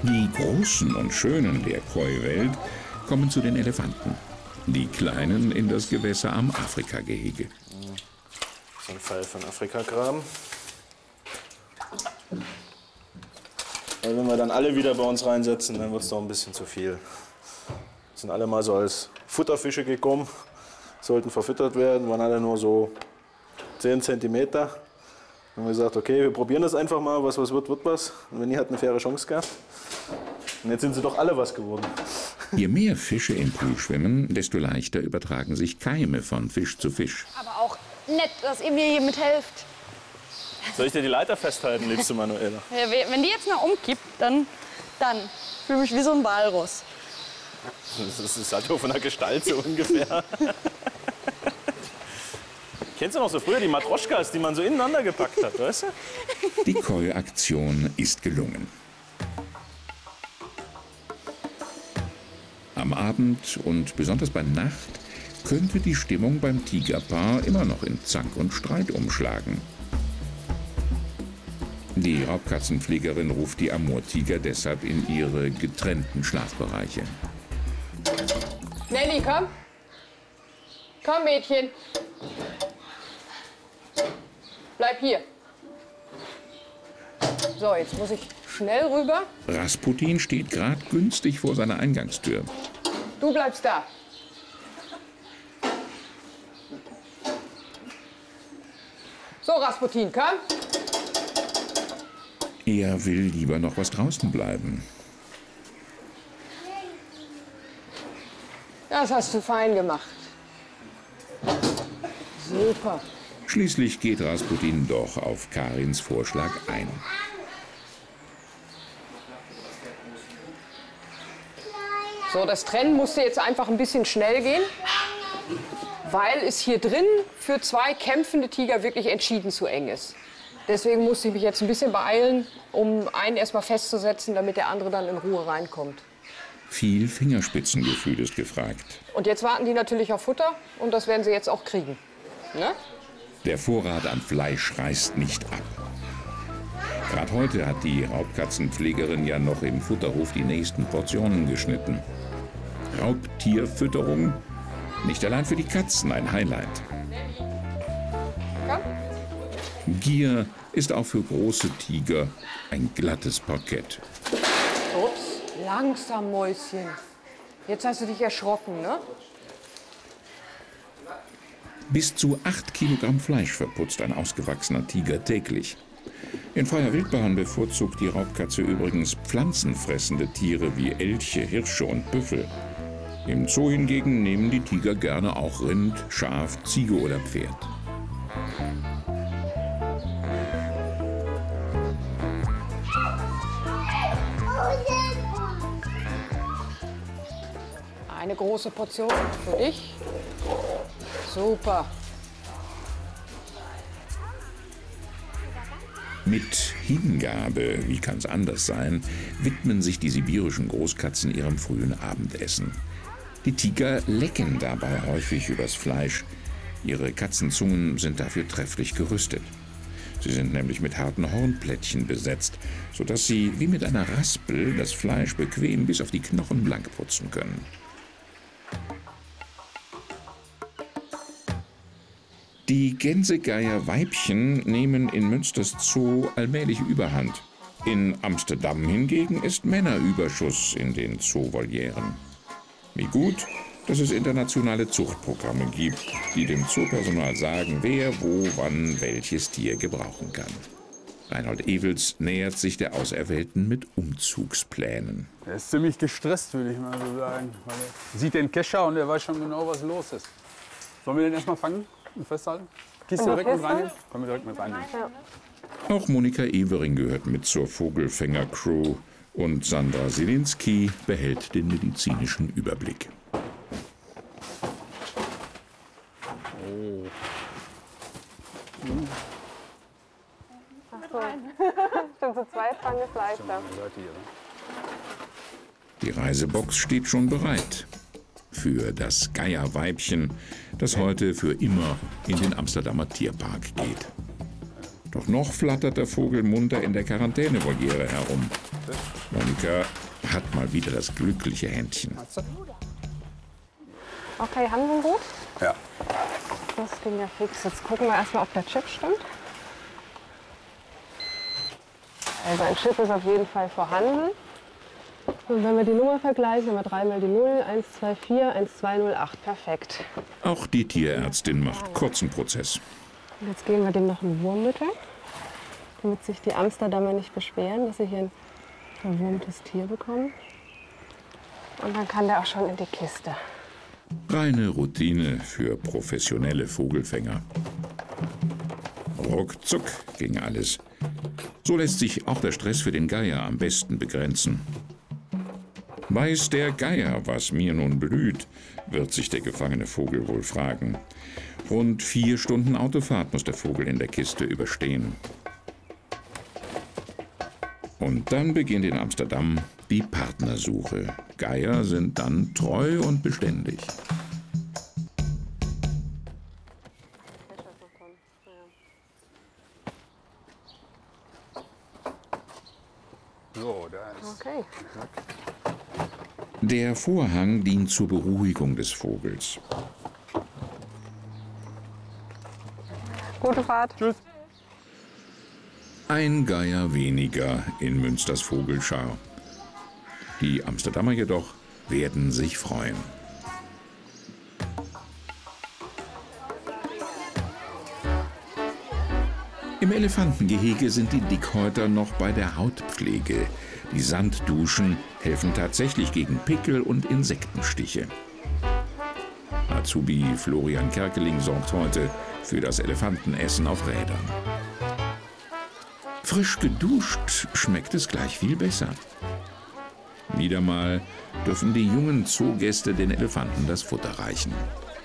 Die Großen und Schönen der Koi-Welt kommen zu den Elefanten. Die Kleinen in das Gewässer am Afrika-Gehege. So ein Pfeil von Afrika-Graben. Wenn wir dann alle wieder bei uns reinsetzen, dann wird es doch ein bisschen zu viel. Sind alle mal so als Futterfische gekommen, sollten verfüttert werden, waren alle nur so 10 cm. Dann haben wir gesagt, okay, wir probieren das einfach mal, was wird, wird was. Und Winnie hat eine faire Chance gehabt. Und jetzt sind sie doch alle was geworden. Je mehr Fische im Pool schwimmen, desto leichter übertragen sich Keime von Fisch zu Fisch. Aber auch nett, dass ihr mir hier mithelft. Soll ich dir die Leiter festhalten, liebste Manuela? Ja, wenn die jetzt mal umkippt, dann fühle ich mich wie so ein Walross. Das ist halt nur von der Gestalt so ungefähr. Kennst du noch so früher die Matroschkas, die man so ineinander gepackt hat, weißt du? Die Koi-Aktion ist gelungen. Am Abend und besonders bei Nacht könnte die Stimmung beim Tigerpaar immer noch in Zank und Streit umschlagen. Die Raubkatzenpflegerin ruft die Amurtiger deshalb in ihre getrennten Schlafbereiche. Nelly, komm. Komm, Mädchen. Bleib hier. So, jetzt muss ich schnell rüber. Rasputin steht gerade günstig vor seiner Eingangstür. Du bleibst da. So, Rasputin, komm. Er will lieber noch was draußen bleiben. Das hast du fein gemacht. Super. Schließlich geht Rasputin doch auf Karins Vorschlag ein. So, das Trennen musste jetzt einfach ein bisschen schnell gehen, weil es hier drin für 2 kämpfende Tiger wirklich entschieden zu eng ist. Deswegen musste ich mich jetzt ein bisschen beeilen, um einen erstmal festzusetzen, damit der andere dann in Ruhe reinkommt. Viel Fingerspitzengefühl ist gefragt. Und jetzt warten die natürlich auf Futter und das werden sie jetzt auch kriegen. Ne? Der Vorrat an Fleisch reißt nicht ab. Gerade heute hat die Raubkatzenpflegerin ja noch im Futterhof die nächsten Portionen geschnitten. Raubtierfütterung, nicht allein für die Katzen ein Highlight. Komm. Gier ist auch für große Tiger ein glattes Parkett. Ups, langsam, Mäuschen. Jetzt hast du dich erschrocken, ne? Bis zu 8 Kilogramm Fleisch verputzt ein ausgewachsener Tiger täglich. In freier Wildbahn bevorzugt die Raubkatze übrigens pflanzenfressende Tiere wie Elche, Hirsche und Büffel. Im Zoo hingegen nehmen die Tiger gerne auch Rind, Schaf, Ziege oder Pferd. Eine große Portion für dich. Super. Mit Hingabe, wie kann es anders sein, widmen sich die sibirischen Großkatzen ihrem frühen Abendessen. Die Tiger lecken dabei häufig übers Fleisch. Ihre Katzenzungen sind dafür trefflich gerüstet. Sie sind nämlich mit harten Hornplättchen besetzt, sodass sie wie mit einer Raspel das Fleisch bequem bis auf die Knochen blank putzen können. Die Gänsegeier-Weibchen nehmen in Münsters Zoo allmählich Überhand. In Amsterdam hingegen ist Männerüberschuss in den Zoovolieren. Wie gut, dass es internationale Zuchtprogramme gibt, die dem Zoopersonal sagen, wer, wo, wann welches Tier gebrauchen kann. Reinhold Ewels nähert sich der Auserwählten mit Umzugsplänen. Er ist ziemlich gestresst, würde ich mal so sagen. Weil er sieht den Kescher und er weiß schon genau, was los ist. Sollen wir den erstmal fangen und festhalten? Gehst du direkt mit rein? Können wir direkt mit reinnehmen. Ja. Auch Monika Evering gehört mit zur Vogelfänger-Crew und Sandra Selinski behält den medizinischen Überblick. Oh. Ach so. Stimmt, zu zweit fangen ist leichter. Die Reisebox steht schon bereit für das Geierweibchen, das heute für immer in den Amsterdamer Tierpark geht. Doch noch flattert der Vogel munter in der Quarantänevoliere herum. Monika hat mal wieder das glückliche Händchen. Okay, haben wir ihn gut? Ja. Das ging ja fix. Jetzt gucken wir erstmal, ob der Chip stimmt. Also ein Chip ist auf jeden Fall vorhanden. Und wenn wir die Nummer vergleichen, haben wir 3 mal die 0, 1, 2, 4, 1, 2, 0, 8. Perfekt. Auch die Tierärztin macht kurzen Prozess. Und jetzt geben wir dem noch ein Wurmmittel, damit sich die Amsterdamer nicht beschweren, dass sie hier ein verwurmtes Tier bekommen. Und dann kann der auch schon in die Kiste. Reine Routine für professionelle Vogelfänger. Ruckzuck ging alles. So lässt sich auch der Stress für den Geier am besten begrenzen. Weiß der Geier, was mir nun blüht, wird sich der gefangene Vogel wohl fragen. Rund 4 Stunden Autofahrt muss der Vogel in der Kiste überstehen. Und dann beginnt in Amsterdam die Partnersuche. Geier sind dann treu und beständig. So, da ist. Okay. Der Vorhang dient zur Beruhigung des Vogels. Gute Fahrt. Tschüss. Ein Geier weniger in Münsters Vogelschar. Die Amsterdamer jedoch werden sich freuen. Im Elefantengehege sind die Dickhäuter noch bei der Hautpflege. Die Sandduschen helfen tatsächlich gegen Pickel und Insektenstiche. Azubi Florian Kerkeling sorgt heute für das Elefantenessen auf Rädern. Frisch geduscht schmeckt es gleich viel besser. Wieder mal dürfen die jungen Zoogäste den Elefanten das Futter reichen.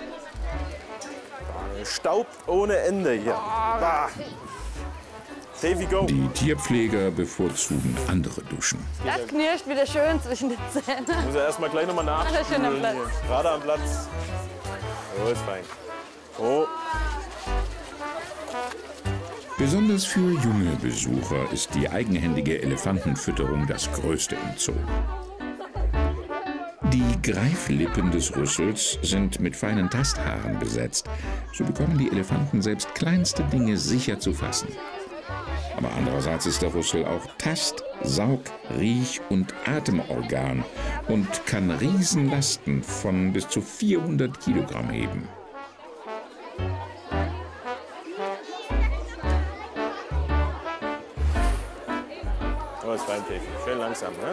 Staubt ohne Ende hier. Bah. Davy, go. Die Tierpfleger bevorzugen andere Duschen. Das knirscht wieder schön zwischen den Zähnen. Muss ja erstmal gleich nochmal Alles schön am nachspülen. Platz. hier. Gerade am Platz. Oh, ist fein. Oh. Besonders für junge Besucher ist die eigenhändige Elefantenfütterung das Größte im Zoo. Die Greiflippen des Rüssels sind mit feinen Tasthaaren besetzt. So bekommen die Elefanten selbst kleinste Dinge sicher zu fassen. Aber andererseits ist der Rüssel auch Tast-, Saug-, Riech- und Atemorgan und kann Riesenlasten von bis zu 400 Kilogramm heben. Oh, ist fein, Davy. Schön langsam, ne?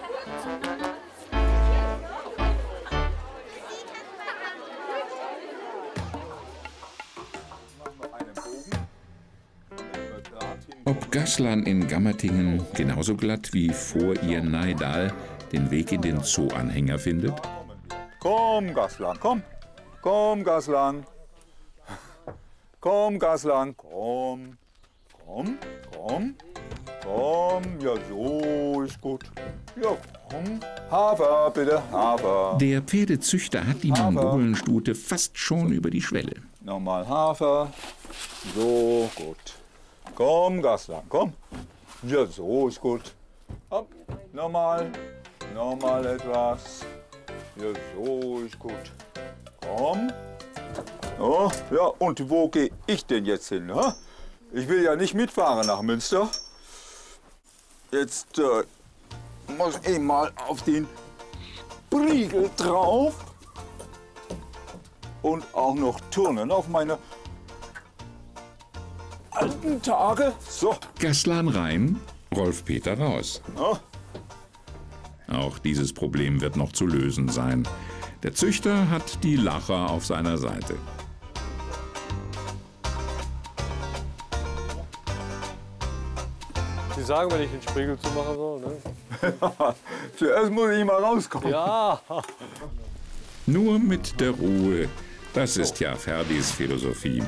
Ob Gaslan in Gammertingen genauso glatt wie vor ihr Naidal den Weg in den Zooanhänger findet? Komm, Gaslan, komm. Komm, Gaslan. Komm, Gaslan, komm. Komm, komm. Komm, ja, so ist gut. Ja, komm. Hafer, bitte, Hafer. Der Pferdezüchter hat die Mongolenstute fast schon über die Schwelle. Nochmal Hafer. So, gut. Komm, Gaslan, komm. Ja, so ist gut. Hopp, nochmal. Nochmal etwas. Ja, so ist gut. Komm. Oh, ja, und wo gehe ich denn jetzt hin? Ha? Ich will ja nicht mitfahren nach Münster. Jetzt muss ich mal auf den Briegel drauf. Und auch noch turnen auf meine alten Tage. So. Gaslan rein, Rolf-Peter raus. Ja. Auch dieses Problem wird noch zu lösen sein. Der Züchter hat die Lacher auf seiner Seite. Sie sagen, wenn ich den Spiegel zumachen soll, ne? Zuerst muss ich mal rauskommen. Ja. Nur mit der Ruhe. Das ist ja Ferdis Philosophie.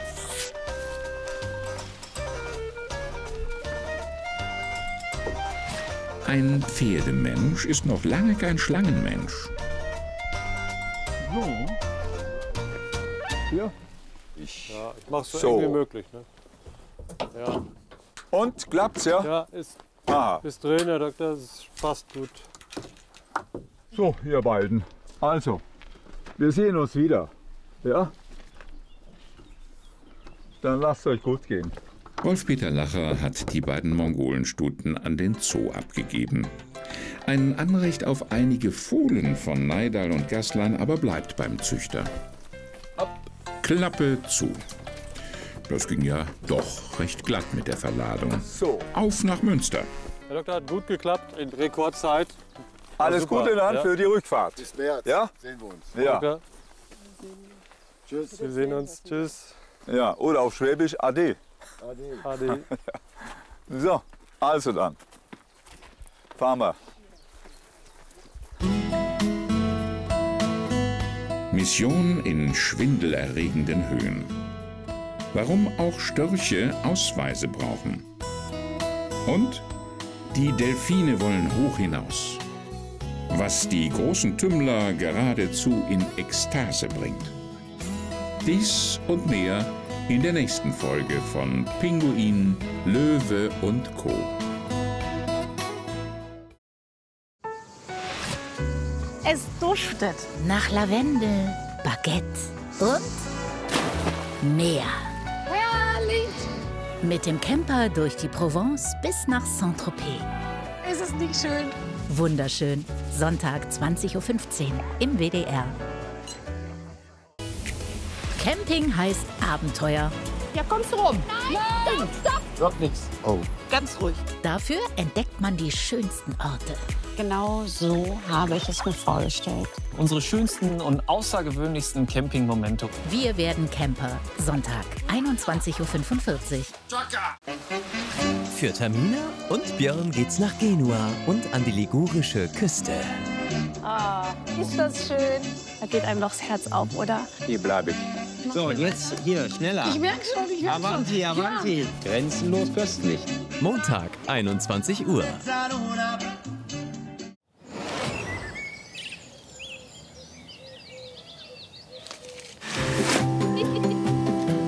Ein Pferdemensch ist noch lange kein Schlangenmensch. So. Ja. Ja, ich mach's so, So. eng wie möglich, ne? Ja. Und klappt's, ja? Ja, ist Aha. Bis drin, Herr Doktor, das passt gut. So, ihr beiden. Also, wir sehen uns wieder. Ja? Dann lasst euch gut gehen. Wolf-Peter Lacher hat die beiden Mongolenstuten an den Zoo abgegeben. Ein Anrecht auf einige Fohlen von Neidal und Gaslan aber bleibt beim Züchter. Klappe zu. Das ging ja doch recht glatt mit der Verladung. So. Auf nach Münster. Herr Doktor, hat gut geklappt, in Rekordzeit. Alles super, Gute dann ja. für die Rückfahrt. Bis März Ja? sehen wir uns. Ja. Doktor, Tschüss. wir sehen uns. Tschüss. Ja, oder auf Schwäbisch Ade. Ade. Ade. So, also dann. Fahren wir. Mission in schwindelerregenden Höhen. Warum auch Störche Ausweise brauchen. Und die Delfine wollen hoch hinaus. Was die großen Tümmler geradezu in Ekstase bringt. Dies und mehr in der nächsten Folge von Pinguin, Löwe und Co. Es duftet nach Lavendel, Baguette und Meer. Herrlich! Mit dem Camper durch die Provence bis nach Saint-Tropez. Ist es nicht schön? Wunderschön. Sonntag 20:15 Uhr im WDR. Camping heißt Abenteuer. Ja, kommst du rum? Nein! Stopp! Wird nichts. Ganz ruhig. Dafür entdeckt man die schönsten Orte. Genau so habe ich es mir vorgestellt. Unsere schönsten und außergewöhnlichsten Campingmomente. Wir werden Camper. Sonntag 21:45 Uhr. Für Tamina und Björn geht's nach Genua und an die ligurische Küste. Ah, ist das schön. Da geht einem doch das Herz auf, oder? Hier bleibe ich. So, jetzt hier, schneller. Ich merke schon, ich merke schon. Avanti, avanti. Ja. Grenzenlos köstlich. Montag, 21 Uhr.